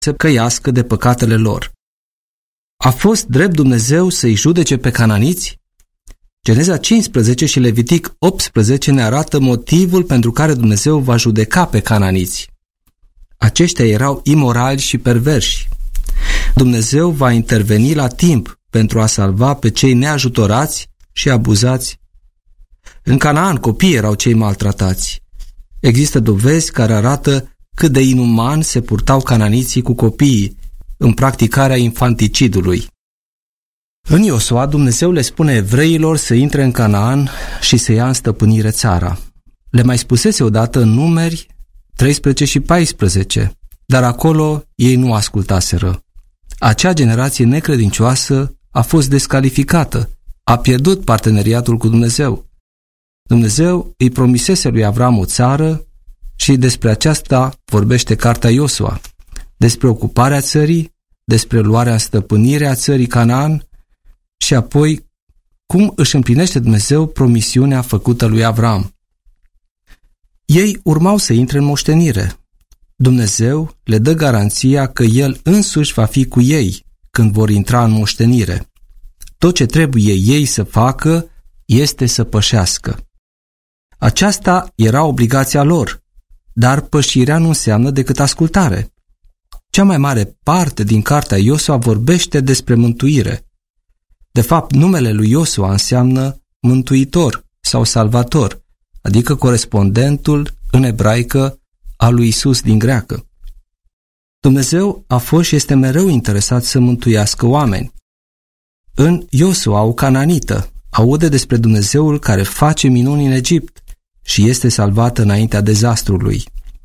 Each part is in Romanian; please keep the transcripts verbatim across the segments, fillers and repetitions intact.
să căiască de păcatele lor. A fost drept Dumnezeu să-i judece pe cananiți? Geneza cincisprezece și Levitic optsprezece ne arată motivul pentru care Dumnezeu va judeca pe cananiți. Aceștia erau imorali și perverși. Dumnezeu va interveni la timp pentru a salva pe cei neajutorați și abuzați. În Canaan, copiii erau cei maltratați. Există dovezi care arată cât de inuman se purtau cananiții cu copiii în practicarea infanticidului. În Iosua, Dumnezeu le spune evreilor să intre în Canaan și să ia în stăpânire țara. Le mai spusese odată în Numeri treisprezece și paisprezece, dar acolo ei nu ascultaseră. Acea generație necredincioasă a fost descalificată, a pierdut parteneriatul cu Dumnezeu. Dumnezeu îi promisese lui Avram o țară și despre aceasta vorbește cartea Iosua, despre ocuparea țării, despre luarea în stăpânire a țării Canaan și apoi cum își împlinește Dumnezeu promisiunea făcută lui Avram. Ei urmau să intre în moștenire. Dumnezeu le dă garanția că El însuși va fi cu ei când vor intra în moștenire. Tot ce trebuie ei să facă este să pășească. Aceasta era obligația lor, dar pășirea nu înseamnă decât ascultare. Cea mai mare parte din cartea Iosua vorbește despre mântuire. De fapt, numele lui Iosua înseamnă mântuitor sau salvator, adică corespondentul în ebraică al lui Isus din greacă. Dumnezeu a fost și este mereu interesat să mântuiască oameni. În Iosua, o cananită aude despre Dumnezeul care face minuni în Egipt și este salvată înaintea dezastrului.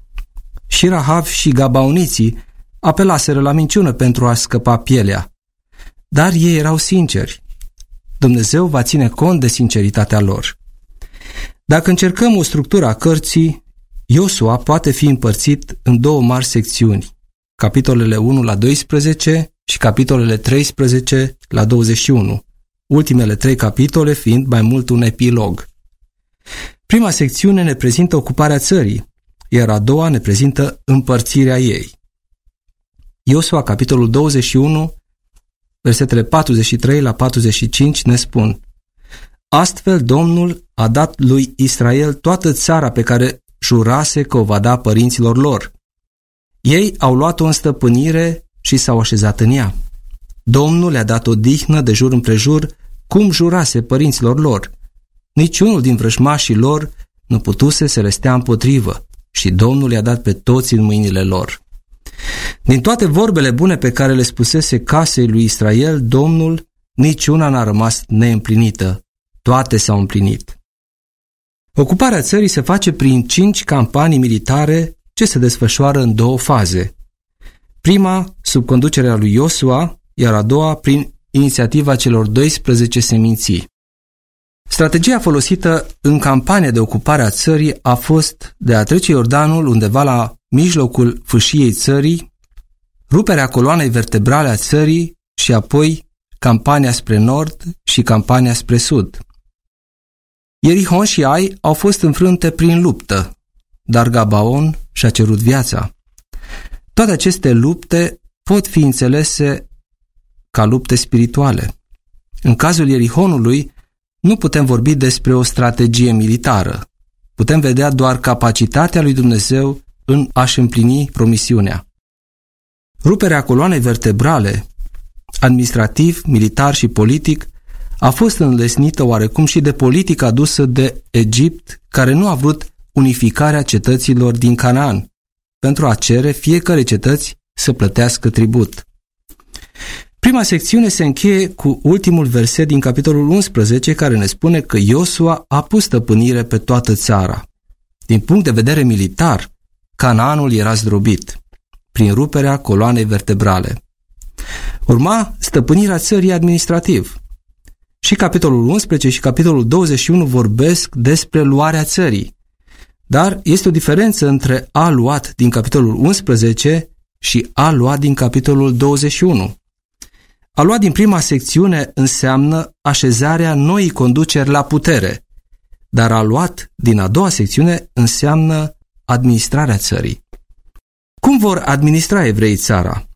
Și Rahav și gabaoniții apelaseră la minciună pentru a scăpa pielea, dar ei erau sinceri. Dumnezeu va ține cont de sinceritatea lor. Dacă încercăm o structură a cărții, Iosua poate fi împărțit în două mari secțiuni, capitolele unu la doisprezece și capitolele treisprezece la douăzeci și unu, ultimele trei capitole fiind mai mult un epilog. Prima secțiune ne prezintă ocuparea țării, iar a doua ne prezintă împărțirea ei. Iosua, capitolul douăzeci și unu, versetele patruzeci și trei la patruzeci și cinci ne spun: Astfel Domnul a dat lui Israel toată țara pe care jurase că o va da părinților lor. Ei au luat-o în stăpânire și s-au așezat în ea. Domnul le-a dat odihnă de jur împrejur, cum jurase părinților lor. Niciunul din vrăjmașii lor nu putuse să le stea împotrivă și Domnul le-a dat pe toți în mâinile lor. Din toate vorbele bune pe care le spusese casei lui Israel, Domnul, niciuna n-a rămas neîmplinită. Toate s-au împlinit. Ocuparea țării se face prin cinci campanii militare ce se desfășoară în două faze. Prima sub conducerea lui Iosua, iar a doua prin inițiativa celor doisprezece seminții. Strategia folosită în campania de ocupare a țării a fost de a trece Iordanul undeva la mijlocul fâșiei țării, ruperea coloanei vertebrale a țării și apoi campania spre nord și campania spre sud. Ierihon și Ai au fost înfrânte prin luptă, dar Gabaon și-a cerut viața. Toate aceste lupte pot fi înțelese ca lupte spirituale. În cazul Ierihonului, nu putem vorbi despre o strategie militară. Putem vedea doar capacitatea lui Dumnezeu în a-și împlini promisiunea. Ruperea coloanei vertebrale, administrativ, militar și politic, a fost înlesnită oarecum și de politica adusă de Egipt, care nu a vrut unificarea cetăților din Canaan, pentru a cere fiecare cetăți să plătească tribut. Prima secțiune se încheie cu ultimul verset din capitolul unsprezece, care ne spune că Iosua a pus stăpânire pe toată țara. Din punct de vedere militar, Canaanul era zdrobit prin ruperea coloanei vertebrale. Urma stăpânirea țării administrativ. Și capitolul unsprezece și capitolul douăzeci și unu vorbesc despre luarea țării. Dar este o diferență între a luat din capitolul unsprezece și a luat din capitolul douăzeci și unu. A luat din prima secțiune înseamnă așezarea noii conduceri la putere, dar a luat din a doua secțiune înseamnă administrarea țării. Cum vor administra evreii țara?